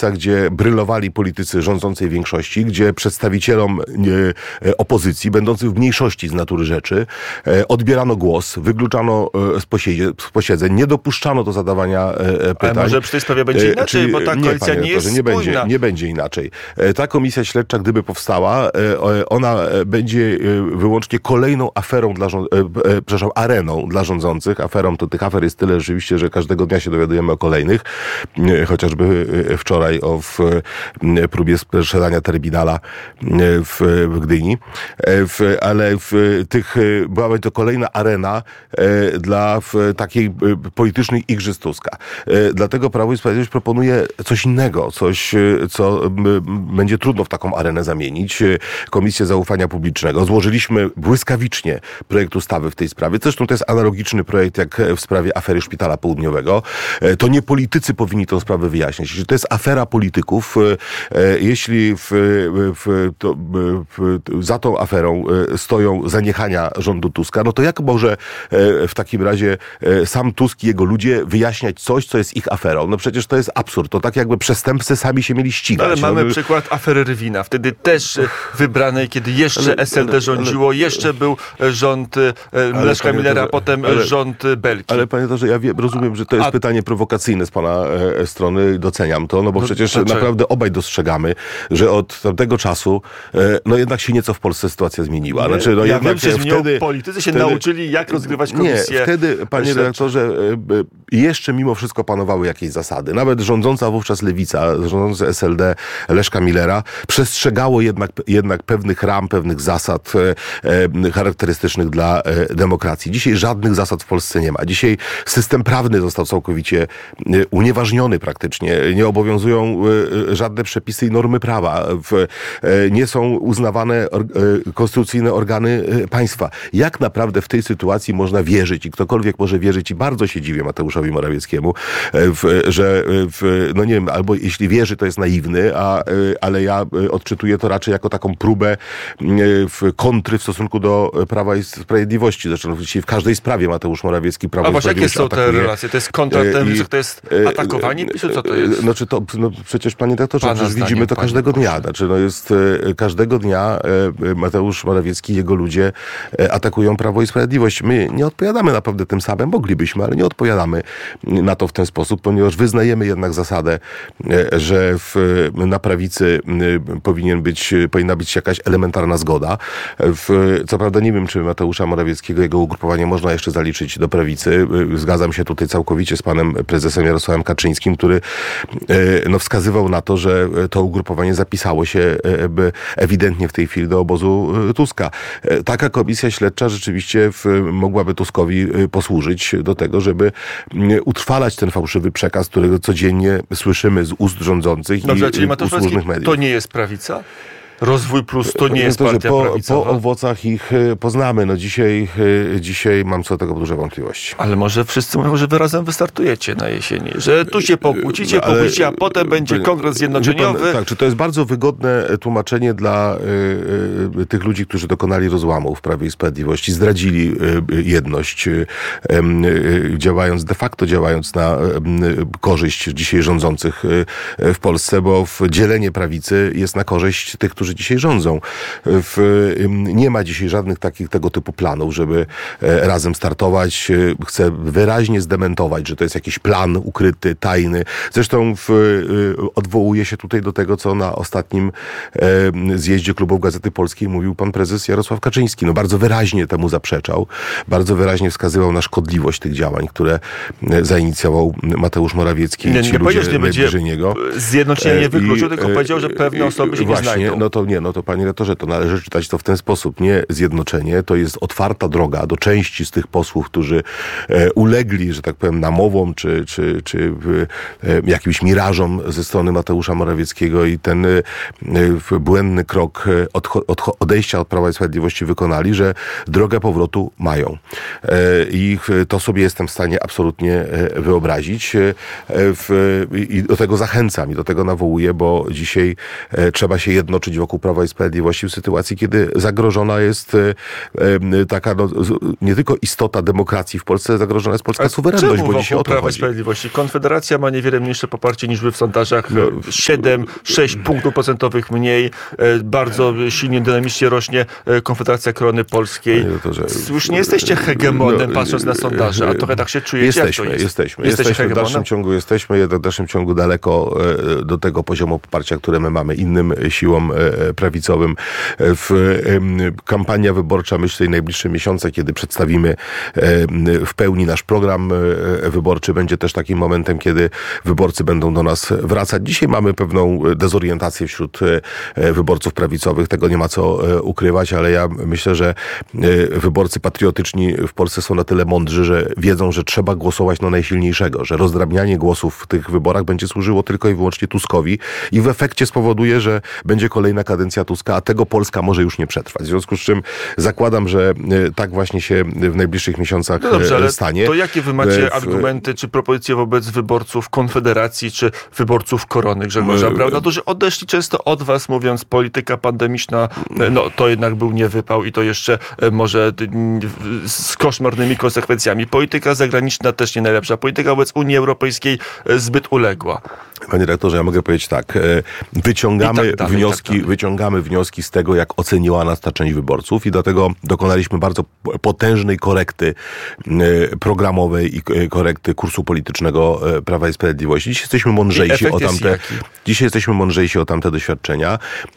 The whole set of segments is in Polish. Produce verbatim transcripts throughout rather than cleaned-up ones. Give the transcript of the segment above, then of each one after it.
miejsca, gdzie brylowali politycy rządzącej większości, gdzie przedstawicielom e, opozycji, będących w mniejszości z natury rzeczy, e, odbierano głos, wygluczano e, z, posiedzie, z posiedzeń, nie dopuszczano do zadawania e, pytań. Ale może przy tej sprawie będzie inaczej, Czyli, bo ta koalicja nie, nie jest nie będzie, spójna. nie będzie inaczej. E, ta komisja śledcza, gdyby powstała, e, ona będzie wyłącznie kolejną aferą dla rząd... e, e, przepraszam, areną dla rządzących. Aferą to tych afer jest tyle rzeczywiście, że każdego dnia się dowiadujemy o kolejnych. E, chociażby wczoraj o w, próbie sprzedania terminala w, w Gdyni. E, w, ale w tych byłaby to kolejna arena e, dla w, takiej e, politycznej igrzysk Tuska. E, dlatego Prawo i Sprawiedliwość proponuje coś innego, coś, co m, będzie trudno w taką arenę zamienić. Komisję Zaufania Publicznego. Złożyliśmy błyskawicznie projekt ustawy w tej sprawie. Zresztą to jest analogiczny projekt jak w sprawie afery Szpitala Południowego. E, to nie politycy powinni tę sprawę wyjaśniać. Jeśli to jest afera polityków, e, jeśli w, w, to, w, za tą aferą stoją zaniechania rządu Tuska, no to jak może w takim razie sam Tusk i jego ludzie wyjaśniać coś, co jest ich aferą? No przecież to jest absurd. To tak jakby przestępcy sami się mieli ścigać. Ale mamy no, przykład afery Rywina. Wtedy też wybranej, kiedy jeszcze ale, S L D ale, rządziło, ale, jeszcze był rząd ale, Leszka Millera, ale, potem ale, rząd Belki. Ale panie doktorze, ja wiem, rozumiem, że to jest A, pytanie prowokacyjne z pana e, strony. Doceniam to, no bo no, przecież dlaczego? naprawdę obaj dostrzegamy, że od tamtego czasu e, no jednak się nieco w Polsce sytuacja zmieniła. Nie, Znaczy, no ja jednak wiem, że wtedy, politycy się wtedy, nauczyli, jak rozgrywać komisję. Nie, wtedy, panie śledczą. redaktorze, e, jeszcze mimo wszystko panowały jakieś zasady. Nawet rządząca wówczas Lewica, rządzące S L D Leszka Millera przestrzegało jednak, jednak pewnych ram, pewnych zasad e, e, charakterystycznych dla e, demokracji. Dzisiaj żadnych zasad w Polsce nie ma. Dzisiaj system prawny został całkowicie e, unieważniony praktycznie. Nie obowiązują e, żadne przepisy i normy prawa. W, e, nie są uznawane or, e, konstytucyjne organy e, państwa. Jak naprawdę w tej sytuacji można wierzyć i ktokolwiek może wierzyć i bardzo się dziwię Mateuszowi Morawieckiemu, e, w, że w, no nie wiem, albo jeśli wierzy, to jest naiwny, a, e, ale ja odczytuję to raczej jako taką próbę e, w kontry w stosunku do Prawa i Sprawiedliwości. Zresztą dzisiaj w każdej sprawie Mateusz Morawiecki Prawo A i właśnie jakie Sprawiedliwość są te atakuje. relacje? To jest kontra ten, że to jest atakowanie PiSu? Co to jest? Znaczy to, no przecież panie doktorze, Pana przecież zdaniem, widzimy to panie każdego dnia. pośle. Znaczy no jest e, każdego dnia e, Mateusz Morawiecki i jego ludzie e, atakują Prawo i Sprawiedliwość. My nie odpowiadamy naprawdę tym samym, moglibyśmy, ale nie odpowiadamy na to w ten sposób, ponieważ wyznajemy jednak zasadę, e, że w, na prawicy e, powinien być, powinna być jakaś elementarna zgoda. W, co prawda nie wiem, czy Mateusza Morawieckiego, jego ugrupowanie można jeszcze zaliczyć do prawicy. Zgadzam się tutaj całkowicie z panem prezesem Jarosławem Kaczyńskim, który no, wskazywał na to, że to ugrupowanie zapisało się ewidentnie w tej chwili do obozu Tuska. Taka komisja śledcza rzeczywiście mogłaby Tuskowi posłużyć do tego, żeby utrwalać ten fałszywy przekaz, którego codziennie słyszymy z ust rządzących. Dobrze, i czyli Mateusz usłużnych mediów. To nie jest prawica? Rozwój Plus to nie jest to, partia po, prawicowa? Po owocach ich poznamy. No dzisiaj, dzisiaj mam co do tego duże wątpliwości. Ale może wszyscy mówią, że wy razem wystartujecie na jesieni. Że tu się pokłócicie, No, ale- pokłócicie, a potem będzie kongres zjednoczeniowy. Pan, tak, czy to jest bardzo wygodne tłumaczenie dla y, y, tych ludzi, którzy dokonali rozłamu w Prawie i Sprawiedliwości, zdradzili y, jedność, y, y, działając, de facto działając na y, korzyść dzisiaj rządzących y, w Polsce, bo w dzielenie prawicy jest na korzyść tych, którzy dzisiaj rządzą. W, nie ma dzisiaj żadnych takich tego typu planów, żeby e, razem startować. E, chcę wyraźnie zdementować, że to jest jakiś plan ukryty, tajny. Zresztą w, e, odwołuje się tutaj do tego, co na ostatnim e, zjeździe klubów Gazety Polskiej mówił pan prezes Jarosław Kaczyński. No bardzo wyraźnie temu zaprzeczał. Bardzo wyraźnie wskazywał na szkodliwość tych działań, które e, zainicjował Mateusz Morawiecki i Nie, ci nie powiedział, ludzie że nie będzie najbliżej niego. zjednoczenia nie wykluczył, I, tylko powiedział, że pewne osoby się właśnie, nie znajdą. No to nie, no to panie redaktorze, to należy czytać to w ten sposób. Nie zjednoczenie, to jest otwarta droga do części z tych posłów, którzy e, ulegli, że tak powiem, namowom, czy, czy, czy e, jakimś mirażom ze strony Mateusza Morawieckiego i ten e, błędny krok od, od, odejścia od Prawa i Sprawiedliwości wykonali, że drogę powrotu mają. E, I to sobie jestem w stanie absolutnie wyobrazić. E, w, I do tego zachęcam i do tego nawołuję, bo dzisiaj e, trzeba się jednoczyć wokół Prawa i Sprawiedliwości w sytuacji, kiedy zagrożona jest taka no, nie tylko istota demokracji w Polsce, zagrożona jest polska suwerenność, bo dzisiaj o to Prawa chodzi. i Sprawiedliwości? Konfederacja ma niewiele mniejsze poparcie niż wy w sondażach. No, siedem sześć punktów procentowych mniej. Bardzo silnie, dynamicznie rośnie Konfederacja Korony Polskiej. Już nie jesteście hegemonem, no, patrząc na sondaże, a trochę tak się czujecie. Jesteśmy, jak to jest? jesteśmy. Jesteście jesteśmy w dalszym ciągu jesteśmy, jednak w dalszym ciągu daleko do tego poziomu poparcia, które my mamy innym siłom prawicowym. W kampania wyborcza, myślę, najbliższe miesiące, kiedy przedstawimy w pełni nasz program wyborczy, będzie też takim momentem, kiedy wyborcy będą do nas wracać. Dzisiaj mamy pewną dezorientację wśród wyborców prawicowych, tego nie ma co ukrywać, ale ja myślę, że wyborcy patriotyczni w Polsce są na tyle mądrzy, że wiedzą, że trzeba głosować na najsilniejszego, że rozdrabnianie głosów w tych wyborach będzie służyło tylko i wyłącznie Tuskowi i w efekcie spowoduje, że będzie kolejna kadencja Tuska, a tego Polska może już nie przetrwać. W związku z czym zakładam, że tak właśnie się w najbliższych miesiącach no dobrze, ale stanie. To jakie wy macie w... argumenty czy propozycje wobec wyborców Konfederacji czy wyborców Korony Grzegorza Brauna, którzy odeszli często od was, mówiąc polityka pandemiczna, no to jednak był niewypał i to jeszcze może z koszmarnymi konsekwencjami. Polityka zagraniczna też nie najlepsza. Polityka wobec Unii Europejskiej zbyt uległa. Panie redaktorze, ja mogę powiedzieć tak. Wyciągamy tak dalej, wnioski, tak wyciągamy wnioski z tego, jak oceniła nas ta część wyborców i dlatego dokonaliśmy bardzo potężnej korekty programowej i korekty kursu politycznego Prawa i Sprawiedliwości. Dziś jesteśmy mądrzejsi o tamte, dzisiaj jesteśmy mądrzejsi o tamte doświadczenia.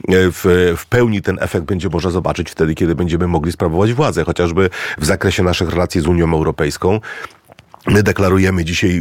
W, w pełni ten efekt będzie można zobaczyć wtedy, kiedy będziemy mogli sprawować władzę, chociażby w zakresie naszych relacji z Unią Europejską. My deklarujemy dzisiaj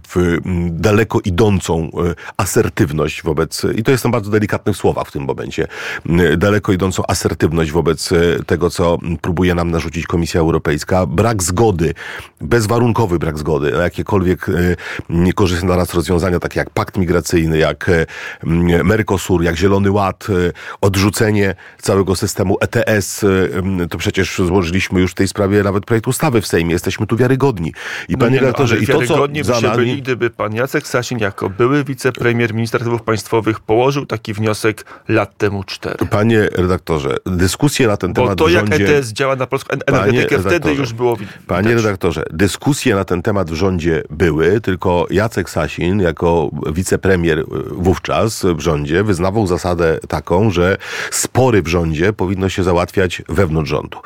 daleko idącą asertywność wobec, i to jest bardzo delikatne słowa w tym momencie, daleko idącą asertywność wobec tego, co próbuje nam narzucić Komisja Europejska. Brak zgody, bezwarunkowy brak zgody na jakiekolwiek niekorzystne dla nas rozwiązania, takie jak pakt migracyjny, jak Mercosur, jak Zielony Ład, odrzucenie całego systemu E T S. To przecież złożyliśmy już w tej sprawie nawet projekt ustawy w Sejmie. Jesteśmy tu wiarygodni. I panie No, redaktorze, i to, co by za się nami... byli, gdyby pan Jacek Sasin jako były wicepremier, minister aktywów państwowych położył taki wniosek lat temu cztery. Panie redaktorze, dyskusje na ten Bo temat to w rządzie... jak E T S działa na polską energetykę, wtedy już było widać. Panie redaktorze, dyskusje na ten temat w rządzie były, tylko Jacek Sasin jako wicepremier wówczas w rządzie wyznawał zasadę taką, że spory w rządzie powinno się załatwiać wewnątrz rządu.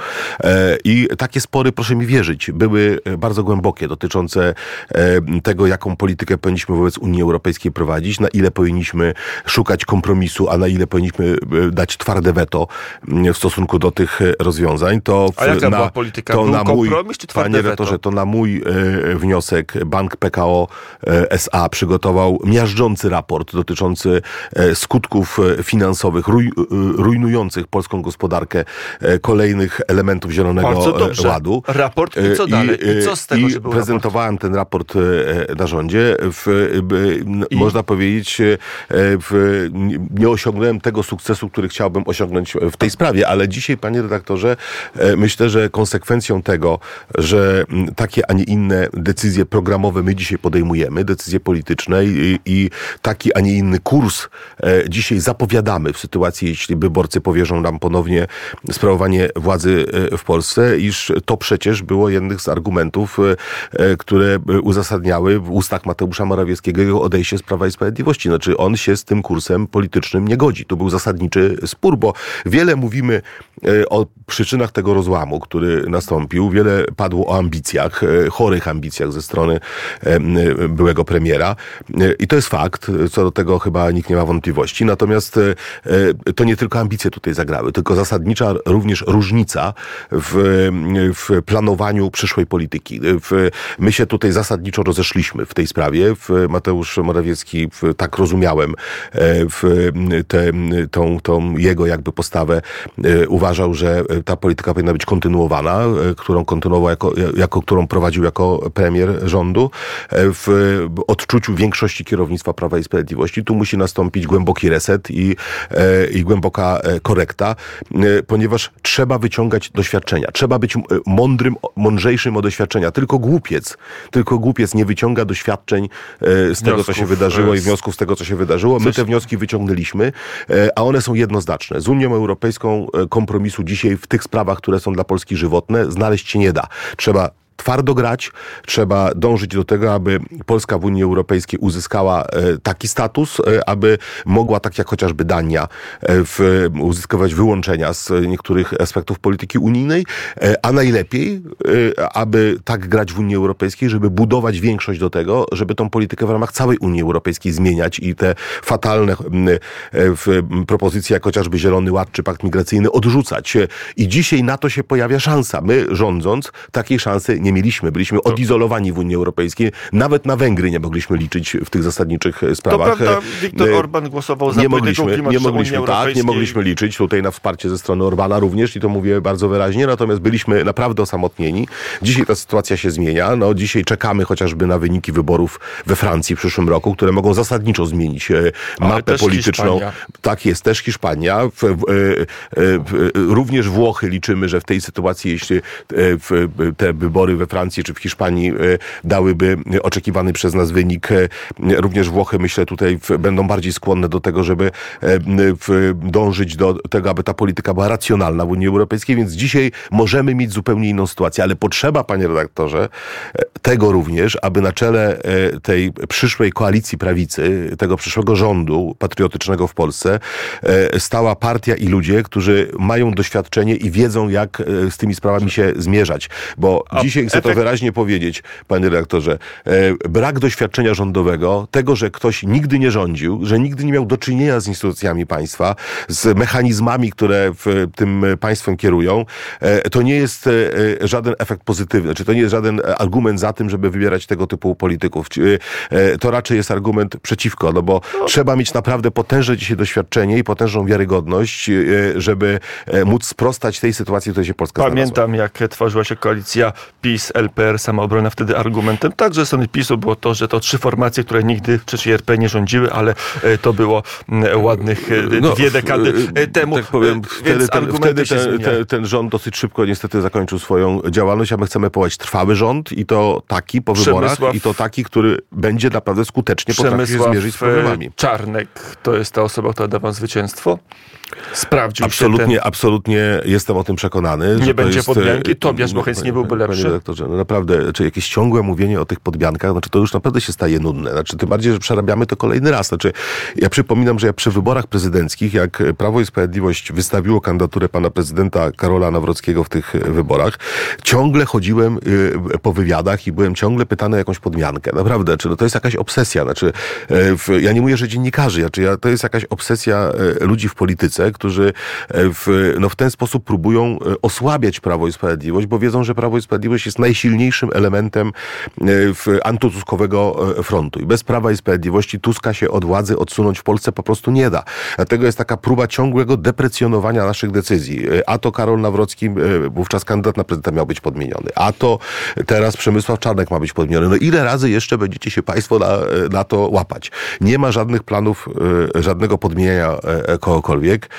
I takie spory, proszę mi wierzyć, były bardzo głębokie, dotyczące tego, jaką politykę powinniśmy wobec Unii Europejskiej prowadzić, na ile powinniśmy szukać kompromisu, a na ile powinniśmy dać twarde weto w stosunku do tych rozwiązań. To w, a jaka na, była polityka? To Był na mój, kompromis czy twarde panie weto? redaktorze, to na mój e, wniosek Bank P K O S A przygotował miażdżący raport dotyczący e, skutków finansowych ruj, rujnujących polską gospodarkę e, kolejnych elementów Zielonego Ładu. Raport i co dalej? I co z tego, I że był prezentowałem raport? ten raport na rządzie. W, I? Można powiedzieć, w, nie osiągnąłem tego sukcesu, który chciałbym osiągnąć w tej sprawie, ale dzisiaj, panie redaktorze, myślę, że konsekwencją tego, że takie, a nie inne decyzje programowe my dzisiaj podejmujemy, decyzje polityczne i, i taki, a nie inny kurs dzisiaj zapowiadamy w sytuacji, jeśli wyborcy powierzą nam ponownie sprawowanie władzy w Polsce, iż to przecież było jednym z argumentów, które uzasadniały w ustach Mateusza Morawieckiego jego odejście z Prawa i Sprawiedliwości. Znaczy on się z tym kursem politycznym nie godzi. To był zasadniczy spór, bo wiele mówimy o przyczynach tego rozłamu, który nastąpił. Wiele padło o ambicjach, chorych ambicjach ze strony byłego premiera. I to jest fakt, co do tego chyba nikt nie ma wątpliwości. Natomiast to nie tylko ambicje tutaj zagrały, tylko zasadnicza również różnica w, w planowaniu przyszłej polityki. W, my się tutaj zasadniczo rozeszliśmy w tej sprawie. Mateusz Morawiecki, tak rozumiałem, w te, tą, tą jego jakby postawę uważał, że ta polityka powinna być kontynuowana, którą kontynuował jako, jako którą prowadził jako premier rządu. W odczuciu większości kierownictwa Prawa i Sprawiedliwości tu musi nastąpić głęboki reset i, i głęboka korekta, ponieważ trzeba wyciągać doświadczenia. Trzeba być mądrym, mądrzejszym od doświadczenia. Tylko głupiec głupiec. Tylko głupiec nie wyciąga doświadczeń z tego, wniosków, co się wydarzyło i wniosków z tego, co się wydarzyło. My te wnioski wyciągnęliśmy, a one są jednoznaczne. Z Unią Europejską kompromisu dzisiaj w tych sprawach, które są dla Polski żywotne, znaleźć się nie da. Trzeba twardo grać, trzeba dążyć do tego, aby Polska w Unii Europejskiej uzyskała taki status, aby mogła, tak jak chociażby Dania, w, uzyskiwać wyłączenia z niektórych aspektów polityki unijnej, a najlepiej, aby tak grać w Unii Europejskiej, żeby budować większość do tego, żeby tą politykę w ramach całej Unii Europejskiej zmieniać i te fatalne propozycje, jak chociażby Zielony Ład czy Pakt Migracyjny odrzucać. I dzisiaj na to się pojawia szansa. My, rządząc, takiej szansy nie mieliśmy. Byliśmy odizolowani w Unii Europejskiej. Nawet na Węgry nie mogliśmy liczyć w tych zasadniczych sprawach. To prawda, Viktor Orban głosował za nie mogliśmy, klimatyczną nie mogliśmy, Unii tak, Europejskiej. nie mogliśmy liczyć tutaj na wsparcie ze strony Orbana również i to mówię bardzo wyraźnie, natomiast byliśmy naprawdę osamotnieni. Dzisiaj ta sytuacja się zmienia. No, dzisiaj czekamy chociażby na wyniki wyborów we Francji w przyszłym roku, które mogą zasadniczo zmienić mapę polityczną. Hiszpania. Tak jest, też Hiszpania. W, w, w, również Włochy liczymy, że w tej sytuacji, jeśli w, te wybory we Francji czy w Hiszpanii dałyby oczekiwany przez nas wynik. Również Włochy, myślę, tutaj będą bardziej skłonne do tego, żeby dążyć do tego, aby ta polityka była racjonalna w Unii Europejskiej, więc dzisiaj możemy mieć zupełnie inną sytuację, ale potrzeba, panie redaktorze, tego również, aby na czele tej przyszłej koalicji prawicy, tego przyszłego rządu patriotycznego w Polsce stała partia i ludzie, którzy mają doświadczenie i wiedzą, jak z tymi sprawami się zmierzać, bo A dzisiaj chcę efekt... to wyraźnie powiedzieć, panie redaktorze, brak doświadczenia rządowego, tego, że ktoś nigdy nie rządził, że nigdy nie miał do czynienia z instytucjami państwa, z mechanizmami, które w tym państwem kierują, to nie jest żaden efekt pozytywny, czy to nie jest żaden argument za tym, żeby wybierać tego typu polityków. To raczej jest argument przeciwko, no bo no. trzeba mieć naprawdę potężne dzisiaj doświadczenie i potężną wiarygodność, żeby móc sprostać tej sytuacji, w której się Polska Pamiętam, znalazła. jak tworzyła się koalicja PiS, L P R, Samoobrona, wtedy argumentem także ze strony PiSu było to, że to trzy formacje, które nigdy w trzeciej R P nie rządziły, ale to było ładnych no, dwie dekady temu. Tak powiem, wtedy, ten, wtedy ten, ten, ten rząd dosyć szybko niestety zakończył swoją działalność, a my chcemy powołać trwały rząd i to taki po wyborach Przemysław, i to taki, który będzie naprawdę skutecznie potrafił się zmierzyć z problemami. Czarnek to jest ta osoba, która da wam zwycięstwo? Sprawdził absolutnie, się ten... Absolutnie jestem o tym przekonany. Nie że będzie jest, podmianki? Tobiasz Bocheński nie byłby lepszy? Panie doktorze, no naprawdę, czy jakieś ciągłe mówienie o tych podmiankach, znaczy to już naprawdę się staje nudne. Znaczy tym bardziej, że przerabiamy to kolejny raz. Znaczy ja przypominam, że ja przy wyborach prezydenckich, jak Prawo i Sprawiedliwość wystawiło kandydaturę pana prezydenta Karola Nawrockiego w tych wyborach, ciągle chodziłem y, po wywiadach i byłem ciągle pytany o jakąś podmiankę. Naprawdę, czy no to jest jakaś obsesja? Znaczy, y, w, ja nie mówię, że dziennikarzy, znaczy, ja, to jest jakaś obsesja y, ludzi w polityce, którzy w, no w ten sposób próbują osłabiać Prawo i Sprawiedliwość, bo wiedzą, że Prawo i Sprawiedliwość jest najsilniejszym elementem w antytuskowego frontu. I bez Prawa i Sprawiedliwości Tuska się od władzy odsunąć w Polsce po prostu nie da. Dlatego jest taka próba ciągłego deprecjonowania naszych decyzji. A to Karol Nawrocki, wówczas kandydat na prezydenta, miał być podmieniony. A to teraz Przemysław Czarnek ma być podmieniony. No ile razy jeszcze będziecie się państwo na, na to łapać? Nie ma żadnych planów, żadnego podmieniania kogokolwiek.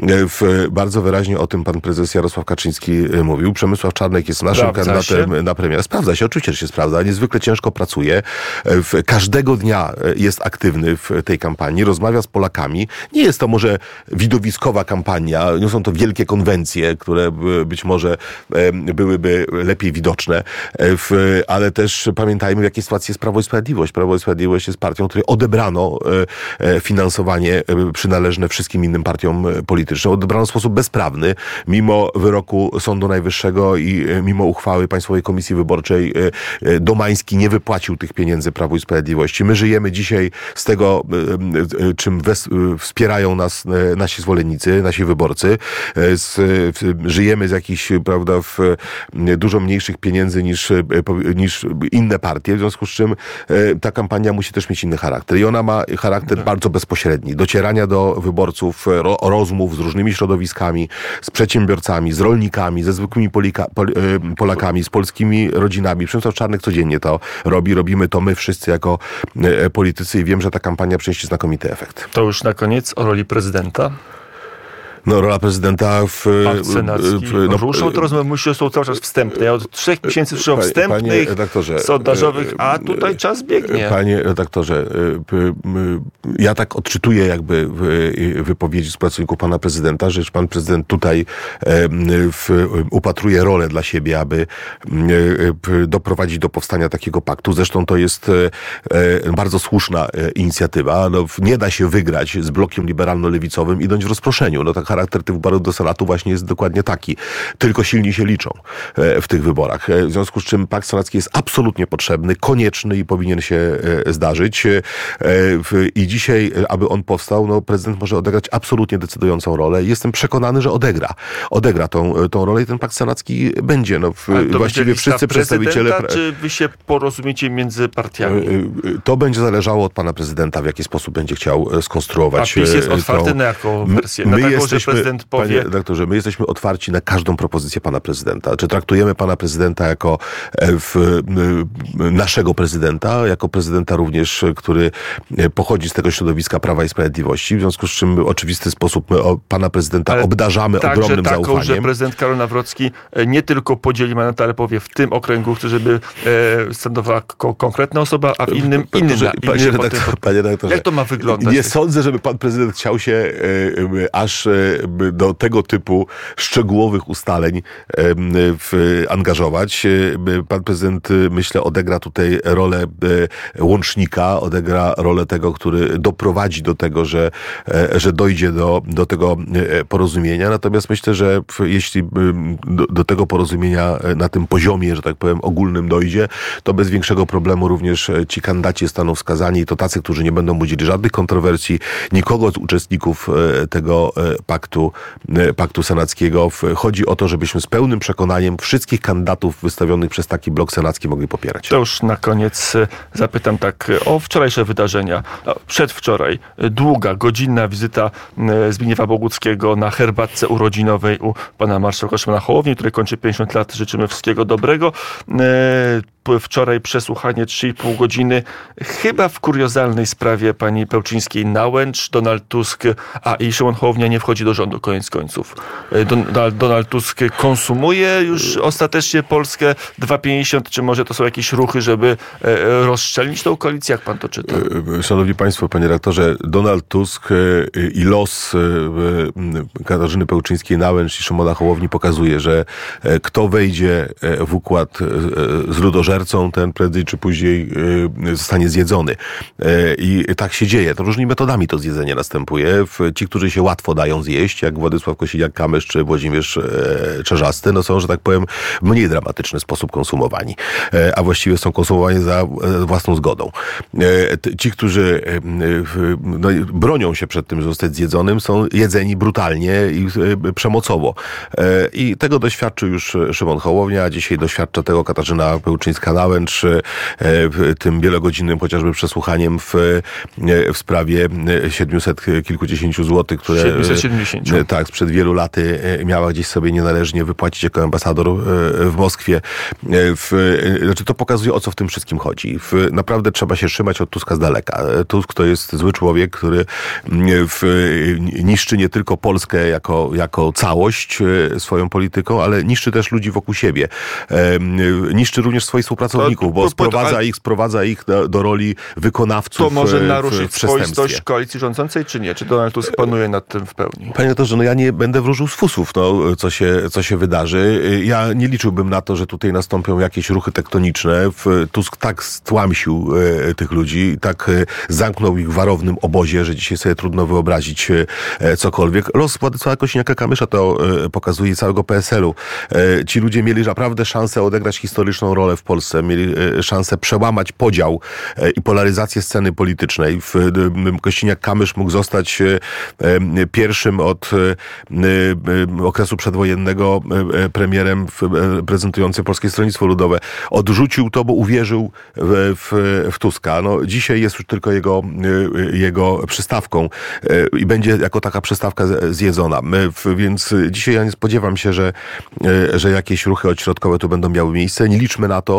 W, bardzo wyraźnie o tym pan prezes Jarosław Kaczyński mówił. Przemysław Czarnek jest naszym sprawdza kandydatem się? na premiera. Sprawdza się, oczywiście, że się sprawdza. Niezwykle ciężko pracuje. W, każdego dnia jest aktywny w tej kampanii. Rozmawia z Polakami. Nie jest to może widowiskowa kampania. Nie są to wielkie konwencje, które być może byłyby lepiej widoczne. W, ale też pamiętajmy, w jakiej sytuacji jest Prawo i Sprawiedliwość. Prawo i Sprawiedliwość jest partią, której odebrano finansowanie przynależne wszystkim innym partiom politycznym. Odebrano w sposób bezprawny, mimo wyroku Sądu Najwyższego i mimo uchwały Państwowej Komisji Wyborczej Domański nie wypłacił tych pieniędzy Prawu i Sprawiedliwości. My żyjemy dzisiaj z tego, czym wes- wspierają nas nasi zwolennicy, nasi wyborcy. Z, żyjemy z jakichś, prawda, w dużo mniejszych pieniędzy niż, niż inne partie, w związku z czym ta kampania musi też mieć inny charakter. I ona ma charakter bardzo bezpośredni. Docierania do wyborców, ro, rozmów z różnymi środowiskami, z przedsiębiorcami, z rolnikami, ze zwykłymi Polika, Pol, Polakami, z polskimi rodzinami. Przemysław Czarnek codziennie to robi. Robimy to my wszyscy jako politycy i wiem, że ta kampania przyniesie znakomity efekt. To już na koniec o roli prezydenta. No, rola prezydenta w... Pakt senacki. W, no, ruszą te rozmowy, myślę, że są cały czas wstępne. Ja od trzech miesięcy słyszałem wstępnych, sondażowych, a tutaj czas biegnie. Panie redaktorze, ja tak odczytuję jakby wypowiedzi z pracowników pana prezydenta, że pan prezydent tutaj w, upatruje rolę dla siebie, aby doprowadzić do powstania takiego paktu. Zresztą to jest bardzo słuszna inicjatywa. No, nie da się wygrać z blokiem liberalno-lewicowym idąc w rozproszeniu. No, tak charakter tych wyborów do Senatu właśnie jest dokładnie taki. Tylko silni się liczą w tych wyborach. W związku z czym pakt senacki jest absolutnie potrzebny, konieczny i powinien się zdarzyć. I dzisiaj, aby on powstał, no, prezydent może odegrać absolutnie decydującą rolę. Jestem przekonany, że odegra. Odegra tą, tą rolę i ten pakt senacki będzie. No, właściwie wszyscy przedstawiciele... Czy wy się porozumiecie między partiami? To będzie zależało od pana prezydenta, w jaki sposób będzie chciał skonstruować. A PiS jest otwarty tą... na jaką wersję? Na my taką, jesteśmy, że prezydent powie... Panie redaktorze, my jesteśmy otwarci na każdą propozycję pana prezydenta. Czy traktujemy pana prezydenta jako w, naszego prezydenta, jako prezydenta również, który pochodzi z tego środowiska Prawa i Sprawiedliwości, w związku z czym w oczywisty sposób my pana prezydenta ale obdarzamy ogromnym taką, zaufaniem. Że prezydent Karol Nawrocki nie tylko podzieli mandat, ale powie w tym okręgu, chce, żeby e, stanowiła ko- konkretna osoba, a w innym inna. Inny panie, redaktor, potem... panie redaktorze, jak to ma wyglądać? Nie sądzę, żeby pan prezydent chciał się e, aż e, do tego typu szczegółowych ustaleń e, w, angażować. E, pan prezydent, myślę, odegra tutaj rolę e, łącznika, odegra rolę tego, który doprowadzi do tego, że, e, że dojdzie do, do tego e, porozumienia. Natomiast myślę, że jeśli do, do tego porozumienia na tym poziomie, że tak powiem, ogólnym dojdzie, to bez większego problemu również ci kandydaci zostaną wskazani i to tacy, którzy nie będą budzili żadnych kontrowersji, nikogo z uczestników tego paktu, paktu senackiego. Chodzi o to, żebyśmy z pełnym przekonaniem wszystkich kandydatów wystawionych przez taki blok senacki mogli popierać. To już na koniec zapytam tak o wczorajsze wydarzenia. Przedwczoraj długa, godzinna wizyta Zbigniewa Boguckiego na herbatce urodzinowej u pana marszałka Szymona Hołowni, który kończy pięćdziesiąt lat. Życzymy wszystkiego dobrego. Wczoraj przesłuchanie trzy i pół godziny, chyba w kuriozalnej sprawie pani Pełczyńskiej-Nałęcz. Donald Tusk, a i Szymon Hołownia nie wchodzi do rządu, koniec końców. Donald, Donald Tusk konsumuje już ostatecznie Polskę dwa pięćdziesiąt, czy może to są jakieś ruchy, żeby rozszczelnić tą koalicję? Jak pan to czyta? Szanowni państwo, panie redaktorze, Donald Tusk i los Katarzyny Pełczyńskiej-Nałęcz i Szymona Hołowni pokazuje, że kto wejdzie w układ z ludożercą, ten prędzej czy później zostanie zjedzony. I tak się dzieje. To różnymi metodami to zjedzenie następuje. Ci, którzy się łatwo dają zjeść, jak Władysław Kosiniak-Kamysz czy Włodzimierz Czerzasty, no są, że tak powiem, w mniej dramatyczny sposób konsumowani. A właściwie są konsumowani za własną zgodą. Ci, którzy no, bronią się przed tym, że zostać zjedzonym, są jedzeni brutalnie i przemocowo. I tego doświadczył już Szymon Hołownia, a dzisiaj doświadcza tego Katarzyna Pełczyńska-Nałęcz, tym wielogodzinnym chociażby przesłuchaniem w, w sprawie siedmiuset kilkudziesięciu złotych, które siedemset siedemdziesiąt tak, sprzed wielu laty miała gdzieś sobie nienależnie wypłacić jako ambasador w Moskwie. W, znaczy to pokazuje, o co w tym wszystkim chodzi. W, naprawdę trzeba się trzymać od Tuska z daleka. Tusk to jest zły człowiek, który w, niszczy nie tylko Polskę jako, jako całość swoją polityką, ale niszczy też ludzi wokół siebie. Niszczy również swoich współpracowników, bo sprowadza ich, sprowadza ich do, do roli wykonawców. To może naruszyć swoistość koalicji rządzącej, czy nie? Czy Donald Tusk panuje nad tym w pełni? Panie doktorze, no ja nie będę wróżył z fusów, no, co się, co się wydarzy. Ja nie liczyłbym na to, że tutaj nastąpią jakieś ruchy tektoniczne. Tusk tak stłamsił e, tych ludzi, tak e, zamknął ich w warownym obozie, że dzisiaj sobie trudno wyobrazić e, cokolwiek. Los Władysława Kosiniaka-Kamysza to e, pokazuje całego P S L-u. E, ci ludzie mieli naprawdę szansę odegrać historyczną rolę w Polsce, mieli e, szansę przełamać podział e, i polaryzację sceny politycznej. W, e, Kosiniak-Kamysz mógł zostać e, e, pierwszym od e, e, okresu przedwojennego e, premierem w, e, prezentującym Polskie Stronnictwo Ludowe. Odrzucił to, bo uwierzył w, w, w Tuska. No, dzisiaj jest już tylko jego, e, jego przystawką e, i będzie jako taka przystawka zjedzona. My, w, więc dzisiaj ja nie spodziewam się, że, e, że jakieś ruchy odśrodkowe tu będą miały miejsce. Nie liczmy na to.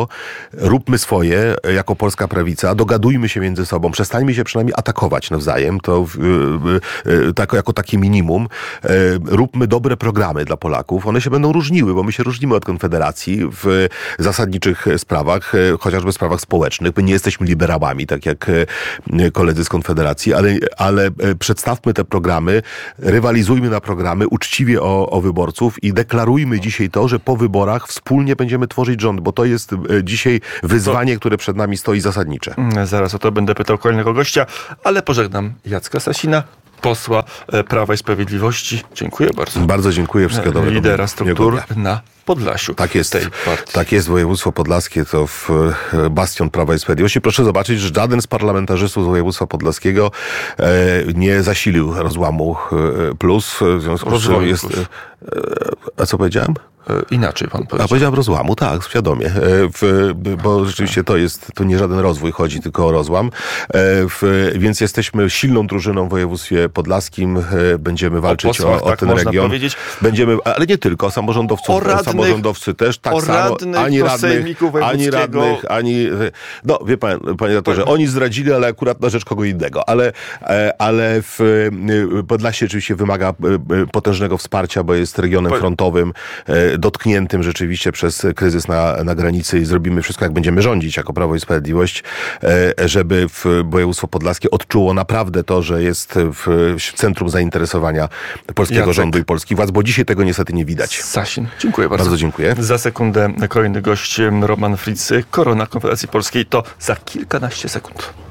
tego, róbmy swoje jako polska prawica, dogadujmy się między sobą, przestańmy się przynajmniej atakować nawzajem, to tak, jako takie minimum. Róbmy dobre programy dla Polaków. One się będą różniły, bo my się różnimy od Konfederacji w zasadniczych sprawach, chociażby sprawach społecznych. My nie jesteśmy liberałami, tak jak koledzy z Konfederacji, ale, ale przedstawmy te programy, rywalizujmy na programy, uczciwie o, o wyborców i deklarujmy dzisiaj to, że po wyborach wspólnie będziemy tworzyć rząd, bo to jest dzisiaj wyzwanie, które przed nami stoi zasadnicze. Zaraz o to będę pytał kolejnego gościa, ale pożegnam Jacka Sasina, posła Prawa i Sprawiedliwości. Dziękuję bardzo. Bardzo dziękuję. Wszystkiego dobrego. Lidera struktur na Podlasiu. Tak jest. Tak jest. Województwo podlaskie to w bastion Prawa i Sprawiedliwości. Proszę zobaczyć, że żaden z parlamentarzystów z województwa podlaskiego e, nie zasilił rozłamu e, plus. W związku z czym jest... E, a co powiedziałem? Inaczej pan powiedział. A powiedziałem rozłamu, tak, świadomie. W, bo rzeczywiście to jest, to nie żaden rozwój chodzi, tylko o rozłam. W, więc jesteśmy silną drużyną w województwie podlaskim. Będziemy walczyć o, posłach, o, o tak ten region. Powiedzieć. Będziemy, ale nie tylko, samorządowców, o radnych, samorządowcy też, tak samo. Ani radnych, ani radnych, ani... No, wie pan, panie redaktorze, oni zdradzili, ale akurat na rzecz kogo innego. Ale, ale w Podlasie oczywiście wymaga potężnego wsparcia, bo jest regionem frontowym, dotkniętym rzeczywiście przez kryzys na, na granicy i zrobimy wszystko, jak będziemy rządzić jako Prawo i Sprawiedliwość, żeby w województwo podlaskie odczuło naprawdę to, że jest w centrum zainteresowania polskiego Jacek. rządu i polskich władz, bo dzisiaj tego niestety nie widać. Sasin, dziękuję bardzo. Bardzo dziękuję. Za sekundę kolejny gość, Roman Fritz, Korona Konfederacji Polskiej, to za kilkanaście sekund.